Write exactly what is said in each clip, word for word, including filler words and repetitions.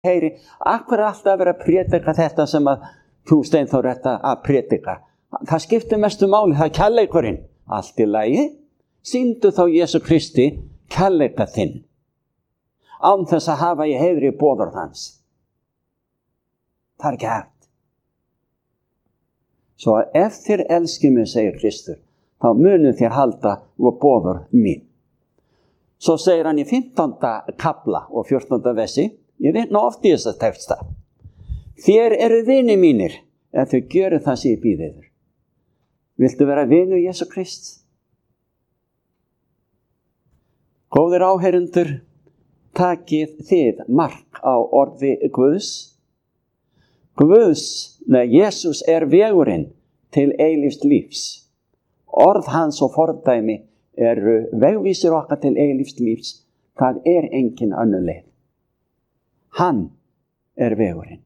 heyri, akkur er alltaf að vera að prédika þetta sem að þú Steinþór ert að prédika. Það skiptir mestu máli, það er kærleikurinn. Allt í lagi, sýndu þá Jesú Kristi kærleika þinn, án þess að hafa í heiðri boðorð hans. Það er ekki hægt. Svo að ef þér elskið mig, segir Kristur, þá munum þér halda og boðorð mín. Svo segir hann í fimmtánda kapla og fjórtánda versi, ég vitna oft í þessa texta. Þér eru vinir mínir, ef þau gjöru það sem ég býð yður. Viltu vera vinur Jesú Krist? Góðir áheyrendur, takið þið mark á orði Guðs. Guðs, neða Jesús er vegurinn til eilífs lífs. Orð hans og fordæmi eru vegvísir okkar til eilífs lífs. Það er engin önnur leið. Hann er vegurinn.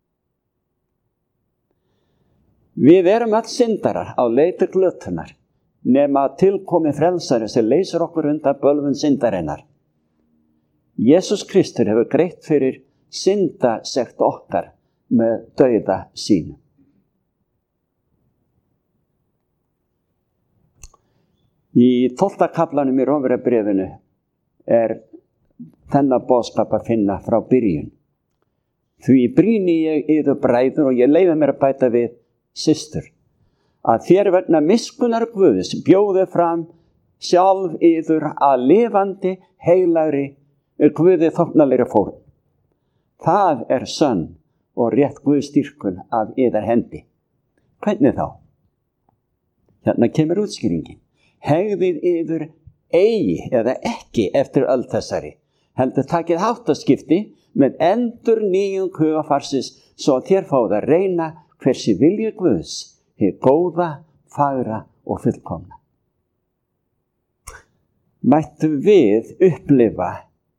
Við erum öll syndarar á leið til glötunar, nema tilkomi frelsari sem leysir okkur undan bölvun syndarinnar. Jesús Kristur hefur greitt fyrir syndasekt okkar með dauða sínu. Í tólfta kaflanum í Rómverjabréfinu er þennan boðskap að finna frá byrjun. Því brýni ég yður bræður og ég leyfi mér að bæta við systur, að þér vegna miskunnar Guðs bjóði fram sjálf yður að lifandi, heilagri, Guði þóknanlegri fórn. Það er sönn og rétt Guðstýrkun af yðar hendi. Hvernig þá? Hérna kemur útskýringin. Hegðið yður eigi eða ekki eftir öll þessari, heldur takið háttaskipti með endur nýjung hugafarsis svo að þér fáið að reyna hversi vilji Guðs, hið góða, fagra og fullkomna. Mættu við upplifa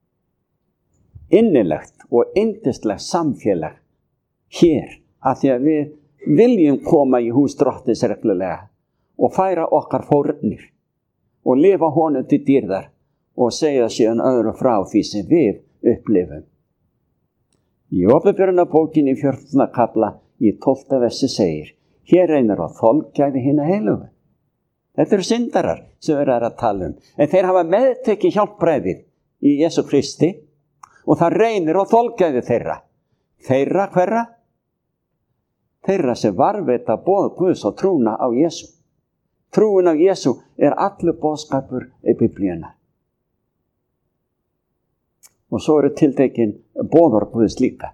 innilegt og yndislegt samfélag hér, að því að við viljum koma í hús Drottins reglulega og færa okkar fórnir og lifa honum til dýrðar og segja síðan öðru frá því sem við upplifum. Í Opinberunarbókinni í fjórtánda kafla í tólfta versi segir, hér reynir á þolgæði hinna heilugu. Þetta eru syndarar sem við erum að tala um, en þeir hafa meðtekið hjálpræðið í Jesú Kristi og það reynir á þolgæði þeirra. Þeirra hverra? Þeirra sem varveita boð Guðs og trúna á Jesú. Trúin á Jesú er allur boðskapur í Biblíuna. Og svo eru tiltekin boðorð Guðs líka.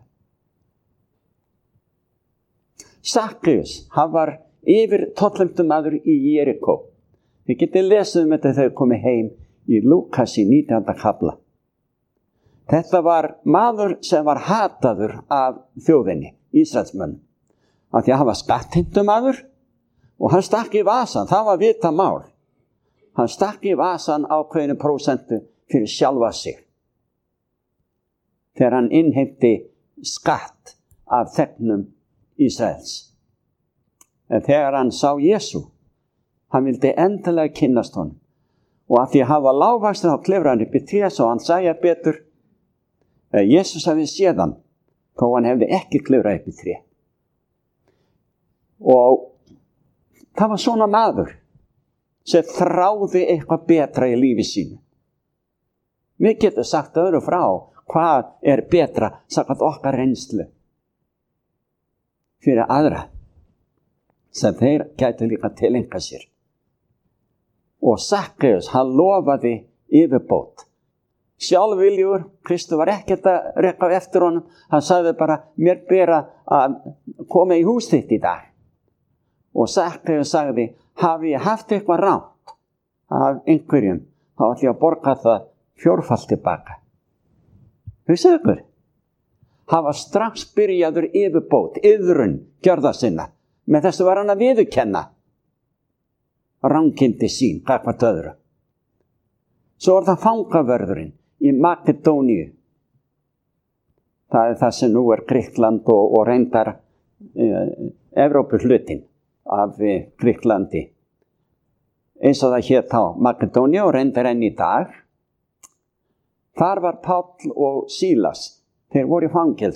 Sakkeus, hann var yfir tollumtumaður í Jerikó. Þið getið lesið um þetta þegar komið heim í Lúkas í nítjánda kafla. Þetta var maður sem var hataður af þjóðinni, Ísraelsmönnum. Af því að hann var skattheimtumaður og hann stakk í vasan, það var vita mál. Hann stakk í vasan ákveðinu prósentu fyrir sjálfa sig. Þegar hann innheimti skatt af þegnum Ísraels. En þegar hann sá Jesú, hann vildi endilega kynnast honum. Og að því að hafa lágvaxtur á klefran upp í tré, svo hann sagði betur, Jesús hafi séð hann, þó hann hefði ekki klefrað upp í tré. Og það var svona maður sem þráði eitthvað betra í lífi sínu. Við getum sagt öðru frá hvað er betra samkvæmt okkar reynslu fyrir aðra sem þeir gætu líka tileinka sér. Og Sakkeus, hann lofaði yfirbót. Sjálfviljur, Kristur var ekkert að rekka eftir honum. Hann sagði bara, mér ber að koma í hús þitt í dag. Og Sakkeus sagði, hafi ég haft eitthvað rangt af einhverjum, þá ætla ég að borga það fjórfalt tilbaka. Hugsið ykkur? Hann var strax byrjaður yfirbót, yðrun, gjörða sinna. Með þessu var hann að viðurkenna rangindi sín, gagnvart öðru. Svo er það fangavörðurinn í Makedóníu. Það er það sem nú er Grikkland og, og reyndar eh, Evrópuhlutin af eh, Grikklandi. Eins og það hét þá Makedóníu og reyndar enn í dag. Þar var Páll og Sílas þeir voru í fangelsi.